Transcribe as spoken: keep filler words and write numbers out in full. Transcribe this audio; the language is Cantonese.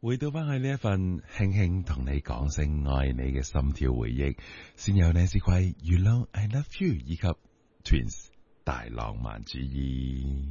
回到翻去呢一份輕輕同你講聲愛你嘅心跳回憶，先有靚絲葵 You Know I Love You 以及 Twins 大浪漫主義。